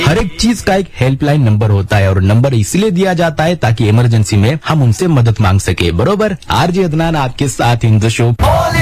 हर एक चीज का एक हेल्पलाइन नंबर होता है और नंबर इसलिए दिया जाता है ताकि इमरजेंसी में हम उनसे मदद मांग सके। बरोबर। आरजे अदनान आपके साथ इन द शो।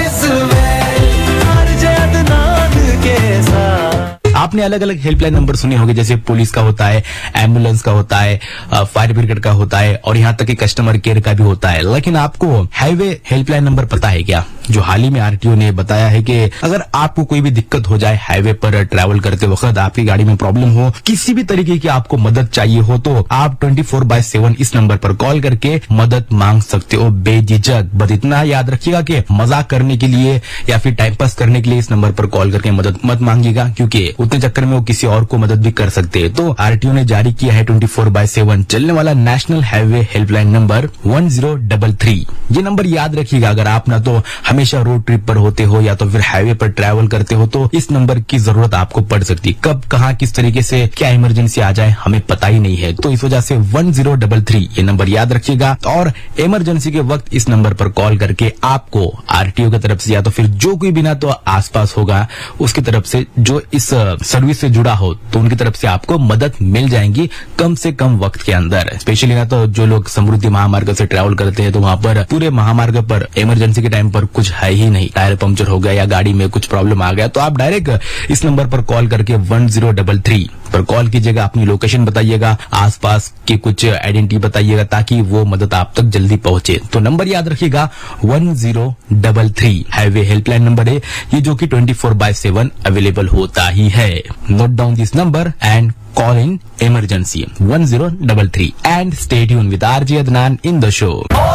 आपने अलग अलग हेल्पलाइन नंबर सुने होंगे, जैसे पुलिस का होता है, एम्बुलेंस का होता है, फायर ब्रिगेड का होता है और यहाँ तक कि कस्टमर केयर का भी होता है। लेकिन आपको हाईवे हेल्पलाइन नंबर पता है क्या? जो हाल ही में आरटीओ ने बताया है कि अगर आपको कोई भी दिक्कत हो जाए हाईवे पर ट्रैवल करते वक्त, आपकी गाड़ी में प्रॉब्लम हो, किसी भी तरीके की आपको मदद चाहिए हो, तो आप 24/7 इस नंबर पर कॉल करके मदद मांग सकते हो बेझिझक। बस इतना याद रखिएगा कि मजाक करने के लिए या फिर टाइम पास करने के लिए इस नंबर पर कॉल करके मदद मत मांगिएगा, क्योंकि उतने चक्कर में वो किसी और को मदद भी कर सकते हैं। तो आरटीओ ने जारी किया है 24/7 चलने वाला नेशनल हाईवे हेल्पलाइन नंबर 1033। ये नंबर याद रखिएगा। अगर आप ना तो हमेशा रोड ट्रिप पर होते हो या तो फिर हाईवे पर ट्रैवल करते हो, तो इस नंबर की जरूरत आपको पड़ सकती है। कब कहाँ किस तरीके से क्या इमरजेंसी आ जाए हमें पता ही नहीं है, तो इस वजह से 1033 ये नंबर याद रखिएगा। और इमरजेंसी के वक्त इस नंबर पर कॉल करके आपको आरटीओ की तरफ से या तो फिर जो कोई भी ना तो आसपास होगा उसकी तरफ से जो इस सर्विस से जुड़ा हो, तो उनकी तरफ से आपको मदद मिल जाएगी कम से कम वक्त के अंदर। स्पेशली ना तो जो लोग समृद्धि महामार्ग से ट्रैवल करते हैं, तो वहाँ पर पूरे महामार्ग पर इमरजेंसी के टाइम पर कुछ है ही नहीं, टायर पंक्चर हो गया या गाड़ी में कुछ प्रॉब्लम आ गया, तो आप डायरेक्ट इस नंबर पर कॉल करके 1033 पर कॉल कीजिएगा, अपनी लोकेशन बताइएगा, आसपास की कुछ आइडेंटिटी बताइएगा ताकि वो मदद आप तक जल्दी पहुंचे। तो नंबर याद रखिएगा 1033 हाईवे हेल्पलाइन नंबर है ये, जो कि 24/7 अवेलेबल होता ही है। Note down this number and call in emergency 1033 and stay tuned with RJ Adnan in the show.